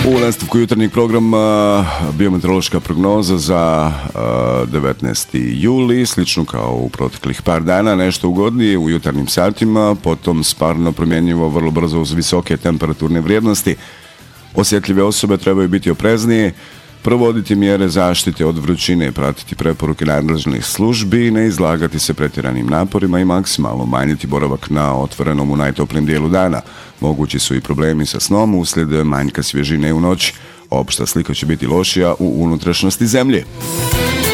U nastavku jutarnjeg programa biometeorološka prognoza za 19. juli, slično kao u proteklih par dana, nešto ugodnije u jutarnjim satima, potom sparno promjenjivo vrlo brzo uz visoke temperaturne vrijednosti. Osjetljive osobe trebaju biti opreznije, provoditi mjere zaštite od vrućine, pratiti preporuke nadležnih službi, ne izlagati se pretjeranim naporima i maksimalno umanjiti boravak na otvorenom u najtoplijem dijelu dana. Mogući su i problemi sa snom uslijed manjka svježine u noći. Opšta slika će biti lošija u unutrašnjosti zemlje.